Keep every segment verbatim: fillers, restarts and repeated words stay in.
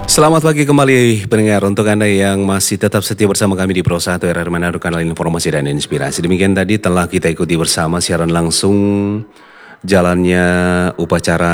Selamat pagi kembali pendengar untuk Anda yang masih tetap setia bersama kami di Pro satu R R Manado, kanal informasi dan inspirasi. Demikian tadi telah kita ikuti bersama siaran langsung jalannya upacara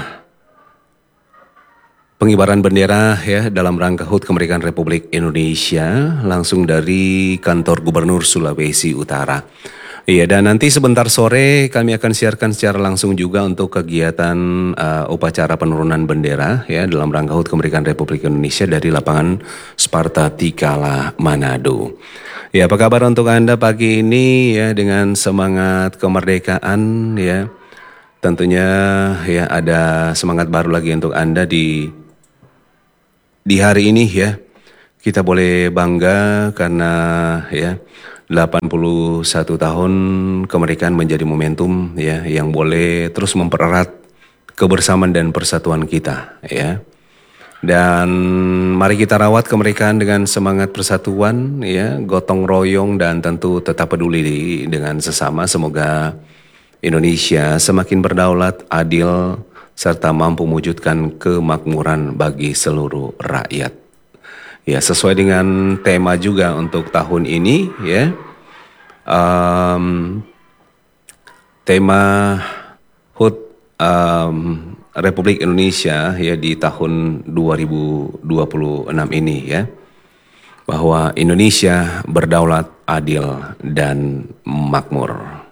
pengibaran bendera ya dalam rangka H U T Kemerdekaan Republik Indonesia langsung dari kantor Gubernur Sulawesi Utara. Iya, dan nanti sebentar sore kami akan siarkan secara langsung juga untuk kegiatan uh, upacara penurunan bendera ya dalam rangka H U T Kemerdekaan Republik Indonesia dari lapangan Sparta Tikala Manado. Ya, apa kabar untuk Anda pagi ini ya dengan semangat kemerdekaan ya. Tentunya ya ada semangat baru lagi untuk Anda di di hari ini ya. Kita boleh bangga karena ya delapan puluh satu tahun kemerdekaan menjadi momentum ya yang boleh terus mempererat kebersamaan dan persatuan kita ya. Dan mari kita rawat kemerdekaan dengan semangat persatuan ya, gotong royong dan tentu tetap peduli dengan sesama. Semoga Indonesia semakin berdaulat, adil serta mampu mewujudkan kemakmuran bagi seluruh rakyat. Ya, sesuai dengan tema juga untuk tahun ini ya. Um, tema H U T um, Republik Indonesia ya di tahun dua ribu dua puluh enam ini ya. Bahwa Indonesia berdaulat, adil dan makmur.